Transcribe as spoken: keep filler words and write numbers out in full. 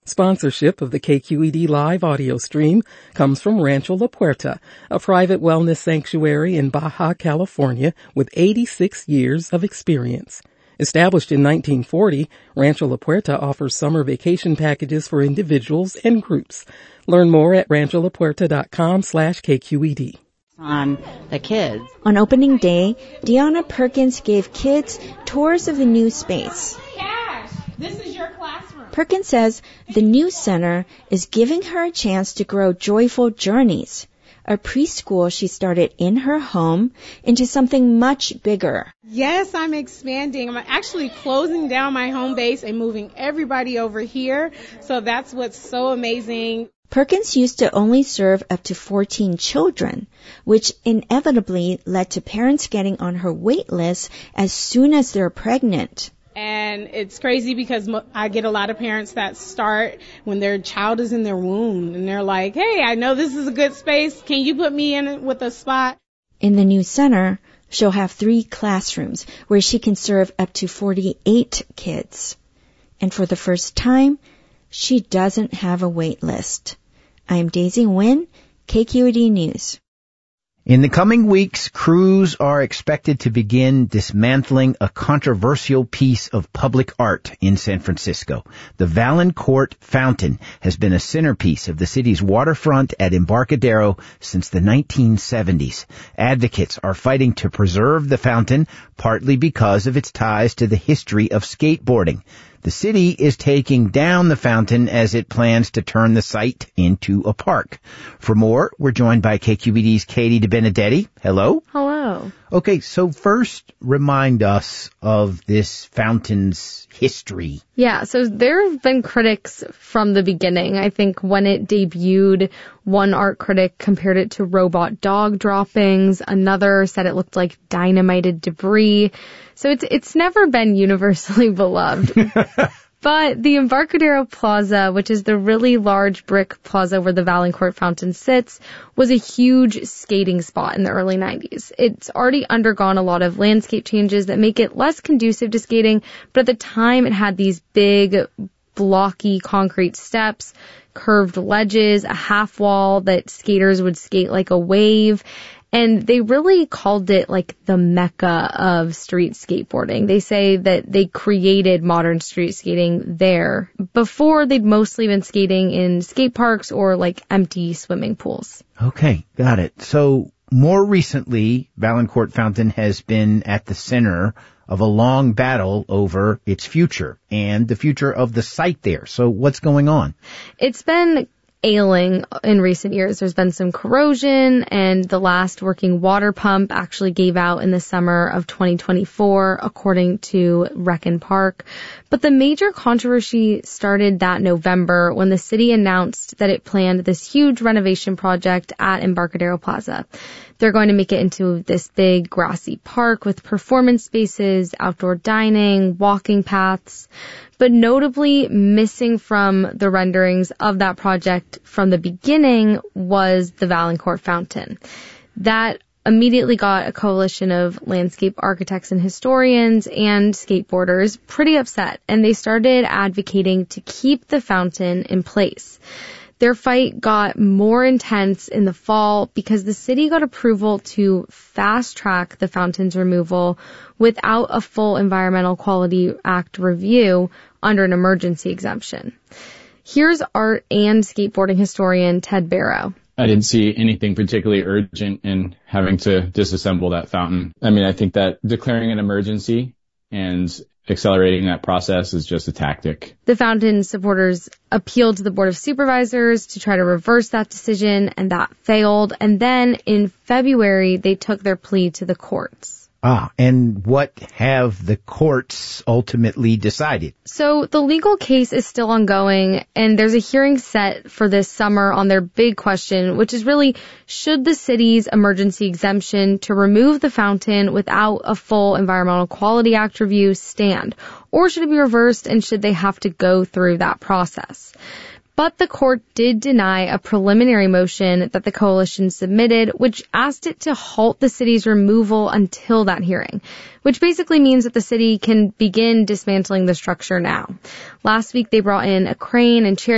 Sponsorship of the K Q E D live audio stream comes from Rancho La Puerta, a private wellness sanctuary in Baja California with eighty-six years of experience. Established in nineteen forty, Rancho La Puerta offers summer vacation packages for individuals and groups. Learn more at rancho la puerta dot com slash K Q E D. On the kids. On opening day, Deanna Perkins gave kids tours of the new space. Cash, this is your classroom. Perkins says the new center is giving her a chance to grow joyful journeys, a preschool she started in her home, into something much bigger. Yes, I'm expanding. I'm actually closing down my home base and moving everybody over here. So that's what's so amazing. Perkins used to only serve up to fourteen children, which inevitably led to parents getting on her wait list as soon as they're pregnant. And it's crazy because I get a lot of parents that start when their child is in their womb and they're like, hey, I know this is a good space. Can you put me in with a spot? In the new center, she'll have three classrooms where she can serve up to forty-eight kids. And for the first time, she doesn't have a wait list. I'm Daisy Nguyen, K Q E D News. In the coming weeks, crews are expected to begin dismantling a controversial piece of public art in San Francisco. The Valancourt Fountain has been a centerpiece of the city's waterfront at Embarcadero since the nineteen seventies. Advocates are fighting to preserve the fountain, partly because of its ties to the history of skateboarding. The city is taking down the fountain as it plans to turn the site into a park. For more, we're joined by K Q E D's Katie DeBenedetti. Hello. Hello. Okay, so first, remind us of this fountain's history. Yeah, so there have been critics from the beginning. I think when it debuted, one art critic compared it to robot dog droppings. Another said it looked like dynamited debris. So it's it's never been universally beloved. But the Embarcadero Plaza, which is the really large brick plaza where the Valancourt Fountain sits, was a huge skating spot in the early nineties. It's already undergone a lot of landscape changes that make it less conducive to skating, but at the time it had these big, blocky concrete steps, curved ledges, a half wall that skaters would skate like a wave. And they really called it like the mecca of street skateboarding. They say that they created modern street skating there. Before, they'd mostly been skating in skate parks or like empty swimming pools. Okay, got it. So more recently, Valancourt Fountain has been at the center of a long battle over its future and the future of the site there. So what's going on? It's been ailing in recent years. There's been some corrosion, and the last working water pump actually gave out in the summer of twenty twenty-four, according to Reckon Park. But the major controversy started that November when the city announced that it planned this huge renovation project at Embarcadero Plaza. They're going to make it into this big grassy park with performance spaces, outdoor dining, walking paths. But notably missing from the renderings of that project from the beginning was the Valancourt Fountain. That immediately got a coalition of landscape architects and historians and skateboarders pretty upset, and they started advocating to keep the fountain in place. Their fight got more intense in the fall because the city got approval to fast-track the fountain's removal without a full Environmental Quality Act review under an emergency exemption. Here's art and skateboarding historian Ted Barrow. I didn't see anything particularly urgent in having to disassemble that fountain. I mean, I think that declaring an emergency and accelerating that process is just a tactic. The fountain supporters appealed to the Board of Supervisors to try to reverse that decision, and that failed. And then in February, they took their plea to the courts. Ah, and what have the courts ultimately decided? So the legal case is still ongoing, and there's a hearing set for this summer on their big question, which is really, should the city's emergency exemption to remove the fountain without a full Environmental Quality Act review stand? Or should it be reversed, and should they have to go through that process? But the court did deny a preliminary motion that the coalition submitted, which asked it to halt the city's removal until that hearing, which basically means that the city can begin dismantling the structure now. Last week, they brought in a crane and cherry